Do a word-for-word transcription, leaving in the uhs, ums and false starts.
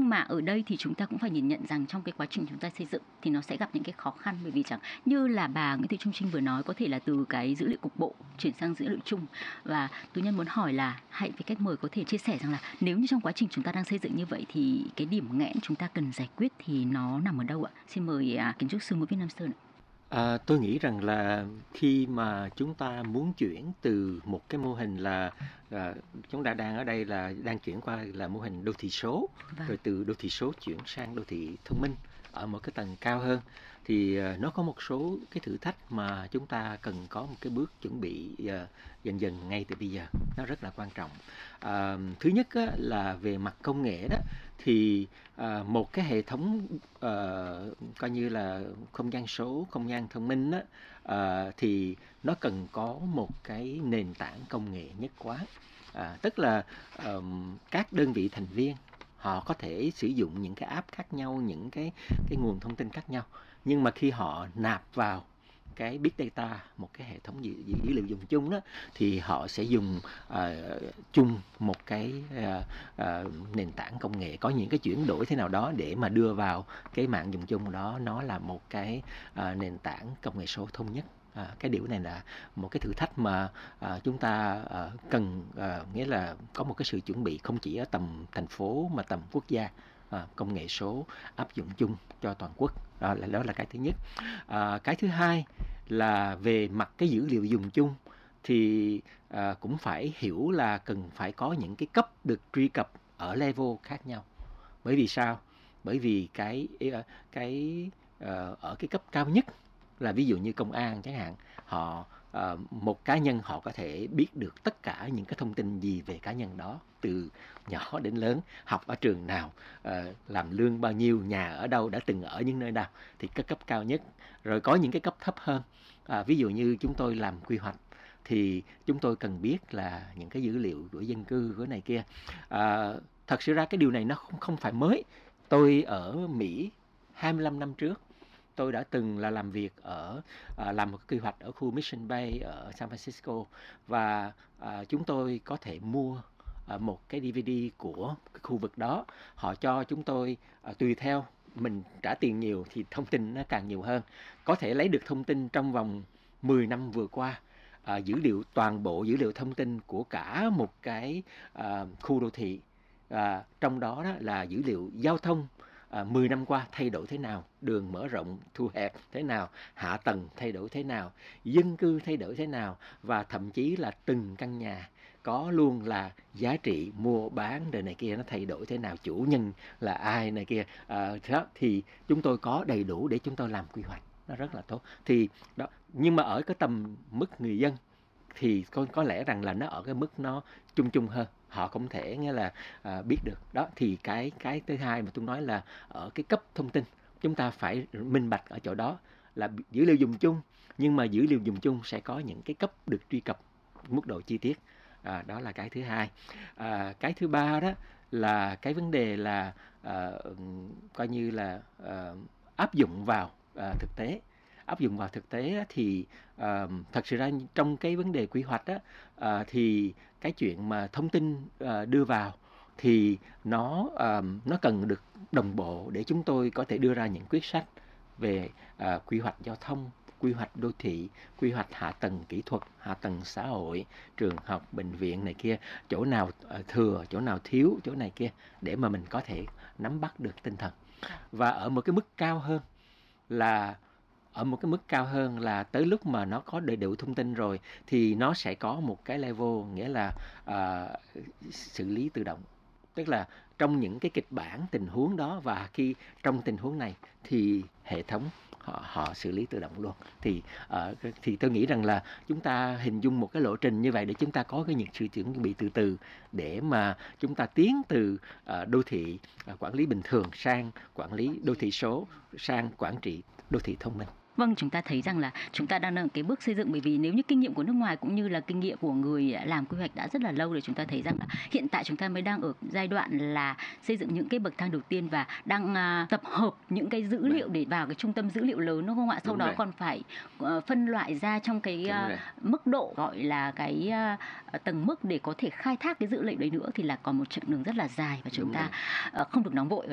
Nhưng mà ở đây thì chúng ta cũng phải nhìn nhận rằng trong cái quá trình chúng ta xây dựng thì nó sẽ gặp những cái khó khăn, bởi vì chẳng như là bà Nguyễn Thị Trung Trinh vừa nói, có thể là từ cái dữ liệu cục bộ chuyển sang dữ liệu chung. Và Tú Nhân muốn hỏi là hãy với khách mời có thể chia sẻ rằng là nếu như trong quá trình chúng ta đang xây dựng như vậy thì cái điểm nghẽn chúng ta cần giải quyết thì nó nằm ở đâu ạ? Xin mời à, kiến trúc sư Nguyễn Viết Nam Sơn ạ. À, tôi nghĩ rằng là khi mà chúng ta muốn chuyển từ một cái mô hình là, là chúng ta đang ở đây là đang chuyển qua là mô hình đô thị số, Vâng. rồi từ đô thị số chuyển sang đô thị thông minh ở một cái tầng cao hơn, thì uh, nó có một số cái thử thách mà chúng ta cần có một cái bước chuẩn bị uh, dần dần ngay từ bây giờ, nó rất là quan trọng. Uh, thứ nhất á, là về mặt công nghệ đó, thì uh, một cái hệ thống uh, coi như là không gian số, không gian thông minh á, uh, thì nó cần có một cái nền tảng công nghệ nhất quán. Uh, tức là um, các đơn vị thành viên họ có thể sử dụng những cái app khác nhau, những cái cái nguồn thông tin khác nhau, nhưng mà khi họ nạp vào cái big data, một cái hệ thống dữ, dữ liệu dùng chung đó, thì họ sẽ dùng uh, chung một cái uh, uh, nền tảng công nghệ, có những cái chuyển đổi thế nào đó để mà đưa vào cái mạng dùng chung đó, nó là một cái uh, nền tảng công nghệ số thông nhất. À, cái điều này là một cái thử thách mà à, chúng ta à, cần à, nghĩa là có một cái sự chuẩn bị không chỉ ở tầm thành phố mà tầm quốc gia. À, công nghệ số áp dụng chung cho toàn quốc, đó là đó là cái thứ nhất. À, cái thứ hai là về mặt cái dữ liệu dùng chung thì à, cũng phải hiểu là cần phải có những cái cấp được truy cập ở level khác nhau. Bởi vì sao? Bởi vì cái cái uh, ở cái cấp cao nhất là ví dụ như công an chẳng hạn, họ uh, một cá nhân họ có thể biết được tất cả những cái thông tin gì về cá nhân đó, từ nhỏ đến lớn, học ở trường nào, uh, làm lương bao nhiêu, nhà ở đâu, đã từng ở những nơi nào, thì cái cấp cao nhất. Rồi có những cái cấp thấp hơn, uh, ví dụ như chúng tôi làm quy hoạch thì chúng tôi cần biết là những cái dữ liệu của dân cư của này kia. Uh, thật sự ra cái điều này nó không không phải mới. Tôi ở Mỹ hai mươi lăm năm trước, tôi đã từng là làm việc ở à, làm một quy hoạch ở khu Mission Bay ở San Francisco, và à, chúng tôi có thể mua à, một cái đê vê đê của cái khu vực đó. Họ cho chúng tôi à, tùy theo mình trả tiền nhiều thì thông tin nó càng nhiều hơn, có thể lấy được thông tin trong vòng mười năm vừa qua. À, dữ liệu toàn bộ dữ liệu thông tin của cả một cái à, khu đô thị, à, trong đó, đó là dữ liệu giao thông. À, mười năm qua thay đổi thế nào, đường mở rộng, thu hẹp thế nào, hạ tầng thay đổi thế nào, dân cư thay đổi thế nào, và thậm chí là từng căn nhà có luôn là giá trị mua bán đời này kia nó thay đổi thế nào, chủ nhân là ai này kia. À, đó, thì chúng tôi có đầy đủ để chúng tôi làm quy hoạch, nó rất là tốt. Thì đó, nhưng mà ở cái tầm mức người dân thì có, có lẽ rằng là nó ở cái mức nó chung chung hơn, họ không thể nghĩa là à, biết được. Đó thì cái cái thứ hai mà tôi nói là ở cái cấp thông tin chúng ta phải minh bạch ở chỗ đó, là dữ liệu dùng chung, nhưng mà dữ liệu dùng chung sẽ có những cái cấp được truy cập mức độ chi tiết. À, đó là cái thứ hai. À, cái thứ ba đó là cái vấn đề là à, coi như là à, áp dụng vào à, thực tế. Áp dụng vào thực tế thì uh, thật sự ra trong cái vấn đề quy hoạch á, uh, thì cái chuyện mà thông tin uh, đưa vào thì nó uh, nó cần được đồng bộ để chúng tôi có thể đưa ra những quyết sách về uh, quy hoạch giao thông, quy hoạch đô thị, quy hoạch hạ tầng kỹ thuật, hạ tầng xã hội, trường học, bệnh viện này kia, chỗ nào uh, thừa, chỗ nào thiếu, chỗ này kia, để mà mình có thể nắm bắt được tinh thần. Và ở một cái mức cao hơn là ở một cái mức cao hơn là tới lúc mà nó có đầy đủ thông tin rồi thì nó sẽ có một cái level, nghĩa là uh, xử lý tự động. Tức là trong những cái kịch bản tình huống đó, và khi trong tình huống này thì hệ thống họ, họ xử lý tự động luôn. Thì uh, thì tôi nghĩ rằng là chúng ta hình dung một cái lộ trình như vậy để chúng ta có cái những sự chuẩn bị từ từ, để mà chúng ta tiến từ uh, đô thị uh, quản lý bình thường sang quản lý đô thị số, sang quản trị đô thị thông minh. Vâng, chúng ta thấy rằng là chúng ta đang ở cái bước xây dựng, bởi vì nếu như kinh nghiệm của nước ngoài cũng như là kinh nghiệm của người làm quy hoạch đã rất là lâu rồi, chúng ta thấy rằng là hiện tại chúng ta mới đang ở giai đoạn là xây dựng những cái bậc thang đầu tiên và đang uh, tập hợp những cái dữ liệu để vào cái trung tâm dữ liệu lớn, đúng không ạ? Sau Đúng đó rồi. còn phải uh, phân loại ra trong cái uh, mức độ gọi là cái uh, tầng mức để có thể khai thác cái dữ liệu đấy nữa, thì là còn một chặng đường rất là dài và chúng Đúng ta uh, không được nóng vội.